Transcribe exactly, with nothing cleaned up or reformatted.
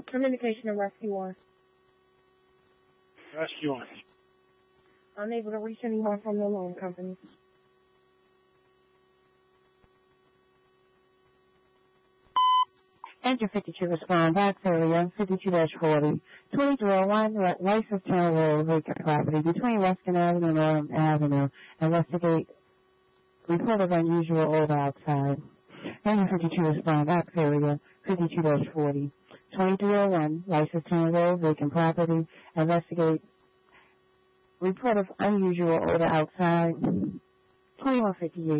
Communication and rescue one. Rescue one. Unable to reach anyone from the loan company. Enter fifty-two, respond back area fifty-two dash forty. twenty-three oh one, License Town Road, vacant property between Ruskin Avenue and Elm Avenue. Investigate report of unusual odor outside. Enter fifty-two, respond back area fifty-two dash forty. twenty-three oh one, License Town Road, vacant property. Investigate report of unusual odor outside. twenty-one fifty-eight.